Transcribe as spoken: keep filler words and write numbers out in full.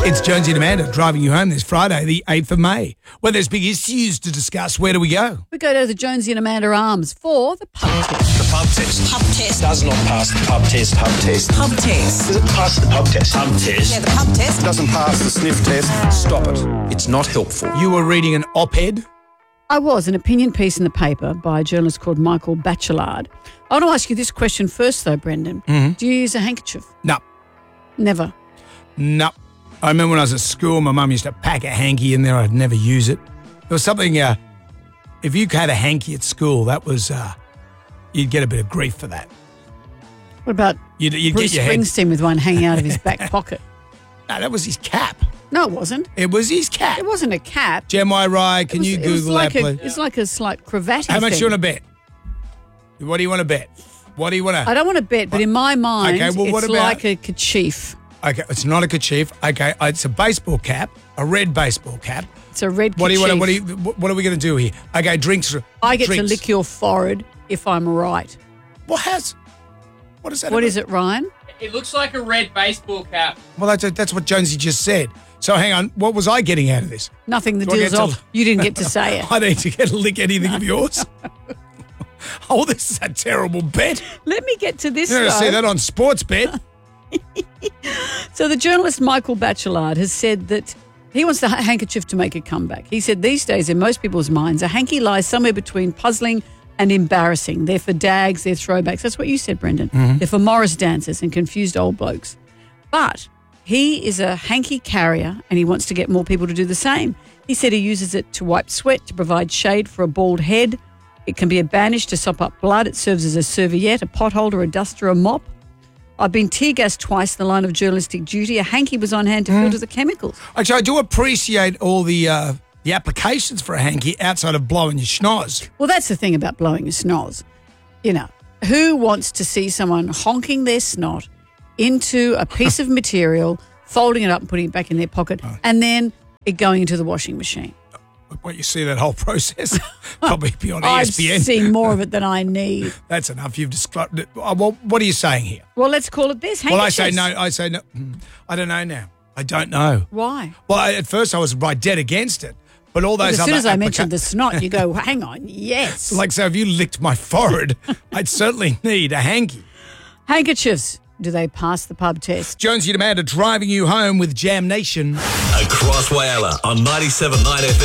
It's Jonesy and Amanda driving you home this Friday, the eighth of May. When there's big issues to discuss, where do we go? We go to the Jonesy and Amanda Arms for the pub test. The pub test. Pub test. Does not pass the pub test. Pub test. Pub test. Does it pass the pub test? Pub test. Yeah, the pub test. Doesn't pass the sniff test. Stop it. It's not helpful. You were reading an op-ed. I was, an opinion piece in the paper by a journalist called Michael Bachelard. I want to ask you this question first, though, Brendan. Mm-hmm. Do you use a handkerchief? No. Never. No. I remember when I was at school, my mum used to pack a hanky in there. I'd never use it. There was something, uh, if you had a hanky at school, that was, uh, you'd get a bit of grief for that. What about You'd, you'd Bruce get your head. Springsteen with one hanging out of his back pocket? No, that was his cap. No, it wasn't. It was his cap. It wasn't a cap. Gem I Rye, can It was- you it was Google like that, a, please? It's like a slight cravat. How much thing. do you want to bet? What do you want to bet? What do you want to... I don't want to bet, but in my mind, Okay, well, what it's about- like a kerchief. Okay, it's not a kerchief. Okay, it's a baseball cap, a red baseball cap. It's a red What do you kerchief. want? What do you? What are we going to do here? Okay, drinks. I get drinks. to lick your forehead if I'm right. What has? What is that? What about? is it, Ryan? It looks like a red baseball cap. Well, that's that's what Jonesy just said. So hang on, what was I getting out of this? Nothing. The Do I deal's get to- off. You didn't get to say it. I need to get a lick anything of yours. Oh, this is a terrible bet. Let me get to this. You're going to though. see that on Sports Bet. So the journalist Michael Bachelard has said that he wants the ha- handkerchief to make a comeback. He said these days in most people's minds, a hanky lies somewhere between puzzling and embarrassing. They're for dags, they're throwbacks. That's what you said, Brendan. Mm-hmm. They're for Morris dancers and confused old blokes. But he is a hanky carrier and he wants to get more people to do the same. He said he uses it to wipe sweat, to provide shade for a bald head. It can be a bandage to sop up blood. It serves as a serviette, a pot holder, a duster, a mop. I've been tear gassed twice in the line of journalistic duty. A hanky was on hand to filter the chemicals. Actually, I do appreciate all the uh, the applications for a hanky outside of blowing your schnoz. Well, that's the thing about blowing a snoz. You know, who wants to see someone honking their snot into a piece of material, folding it up and putting it back in their pocket, and then it going into the washing machine? Well, you see that whole process probably be on E I've S P N. seen more of it than I need. That's enough. You've described it. Uh, Well, what are you saying here? Well, let's call it this. Well, I say handkerchiefs. no. I say no. Hmm, I don't know now. I don't know. Why? Well, I, at first I was right dead against it, but all those As other soon as I applica- mentioned the snot, you go, hang on, yes. like so, if you licked my forehead, I'd certainly need a hanky. Handkerchiefs. Do they pass the pub test? Jonesy and Amanda driving you home with Jam Nation. Across Whyalla on ninety-seven point nine F M.